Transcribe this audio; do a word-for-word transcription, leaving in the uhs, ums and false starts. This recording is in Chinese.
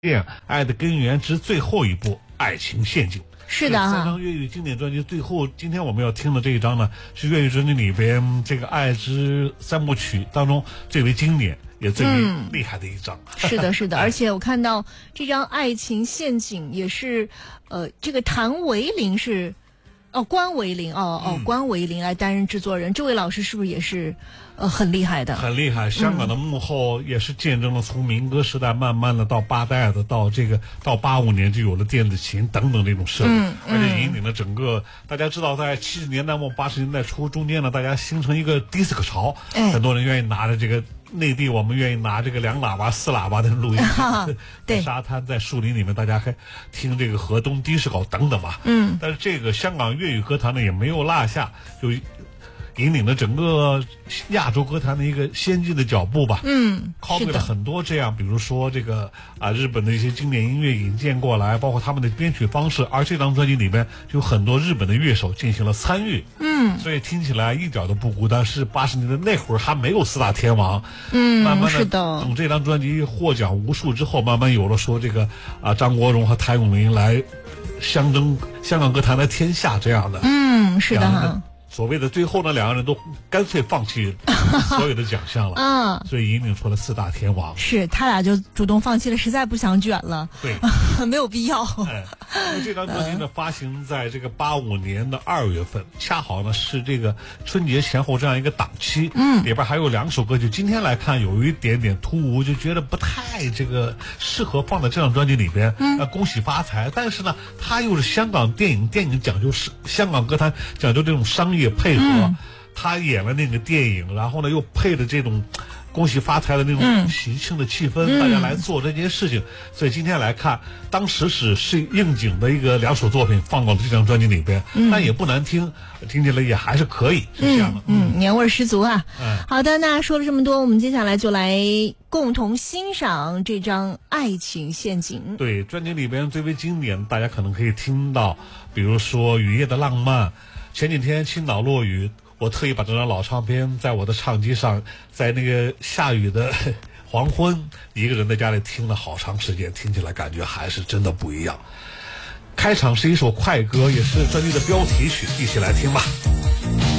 电《爱的根源》之最后一部《爱情陷阱》。 是的哈， 三张粤语经典专辑最后，今天我们要听的这一张呢，是粤语专辑里边这个《爱之三部曲》当中最为经典也最为厉害的一张。 嗯、是的，是的，而且我看到这张《爱情陷阱》也是，呃，这个谭维林是。哦，关维林哦哦，关维林来担任制作人，这位老师是不是也是呃很厉害的？ 很厉害，香港的幕后也是见证了从民歌时代慢慢的到八代的，到这个到八五年就有了电子琴等等这种设备，嗯嗯、而且引领了整个。大家知道，在七十年代末八十年代初中间呢，大家形成一个迪斯科潮，哎、很多人愿意拿着这个。内地我们愿意拿这个两喇叭四喇叭的录音在沙滩在树林里面大家还听这个河东的士高等等吧，嗯，但是这个香港粤语歌坛呢也没有落下，就引领了整个亚洲歌坛的一个先进的脚步吧，嗯，copy了很多这样，比如说这个啊日本的一些经典音乐引荐过来，包括他们的编曲方式，而这张专辑里面就有很多日本的乐手进行了参与，嗯，所以听起来一点都不孤单。是八十年代那会儿还没有四大天王， 嗯， 慢慢的等这张专辑获奖无数之后，慢慢有了说这个啊张国荣和谭咏麟来相争香港歌坛的天下这样的， 嗯，是的哈。 所谓的最后呢，两个人都干脆放弃所有的奖项了，嗯，所以引领出了四大天王。 是他俩就主动放弃了，实在不想卷了， 对， 没有必要。 哎，因为这张专辑呢，发行在这个八五年的二月份，恰好呢是这个春节前后这样一个档期，嗯，里边还有两首歌，就今天来看有一点点突兀，就觉得不太这个适合放在这张专辑里边。嗯，呃、恭喜发财，但是呢，它又是香港电影，电影讲究是香港歌坛讲究这种商业。配合、嗯、他演了那个电影，然后呢又配的这种恭喜发财的那种喜庆的气氛、嗯、大家来做这件事情、嗯、所以今天来看当时是是应景的一个两首作品放到了这张专辑里边、嗯、但也不难听，听起来也还是可以，是这样的。 嗯，嗯年味十足啊、嗯、好的，那说了这么多，我们接下来就来共同欣赏这张《爱情陷阱》。 对，专辑里边最为经典大家可能可以听到，比如说雨夜的浪漫，前几天青岛落雨，我特意把这张老唱片在我的唱机上，在那个下雨的黄昏，一个人在家里听了好长时间，听起来感觉还是真的不一样。开场是一首快歌，也是专辑的标题曲，一起来听吧。